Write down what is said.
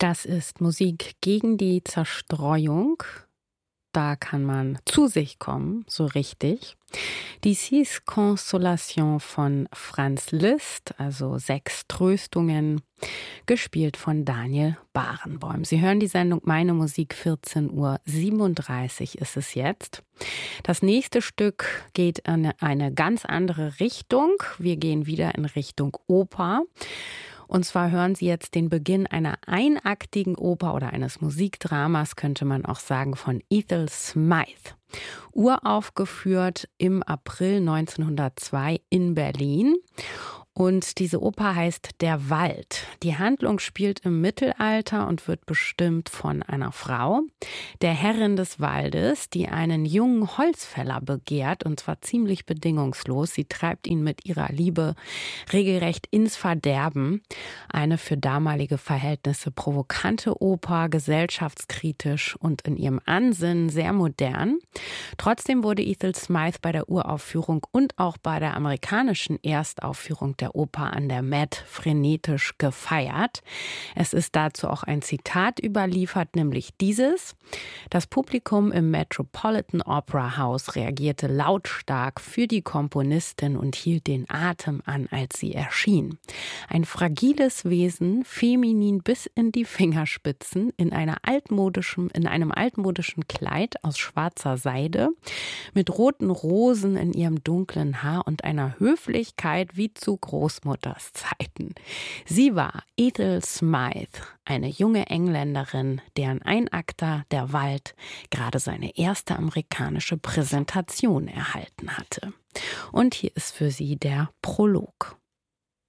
Das ist Musik gegen die Zerstreuung. Da kann man zu sich kommen, so richtig. Die Six Consolations von Franz Liszt, also 6 Tröstungen, gespielt von Daniel Barenboim. Sie hören die Sendung Meine Musik, 14:37 Uhr ist es jetzt. Das nächste Stück geht in eine ganz andere Richtung. Wir gehen wieder in Richtung Oper. Und zwar hören Sie jetzt den Beginn einer einaktigen Oper oder eines Musikdramas, könnte man auch sagen, von Ethel Smyth. Uraufgeführt im April 1902 in Berlin. Und diese Oper heißt Der Wald. Die Handlung spielt im Mittelalter und wird bestimmt von einer Frau, der Herrin des Waldes, die einen jungen Holzfäller begehrt, und zwar ziemlich bedingungslos. Sie treibt ihn mit ihrer Liebe regelrecht ins Verderben. Eine für damalige Verhältnisse provokante Oper, gesellschaftskritisch und in ihrem Ansinnen sehr modern. Trotzdem wurde Ethel Smyth bei der Uraufführung und auch bei der amerikanischen Erstaufführung der Oper an der Met frenetisch gefeiert. Es ist dazu auch ein Zitat überliefert, nämlich dieses: Das Publikum im Metropolitan Opera House reagierte lautstark für die Komponistin und hielt den Atem an, als sie erschien. Ein fragiles Wesen, feminin bis in die Fingerspitzen, in einem altmodischen Kleid aus schwarzer Seide, mit roten Rosen in ihrem dunklen Haar und einer Höflichkeit wie zu Großmutters Zeiten. Sie war Ethel Smyth, eine junge Engländerin, deren Einakter Der Wald gerade seine erste amerikanische Präsentation erhalten hatte. Und hier ist für Sie der Prolog.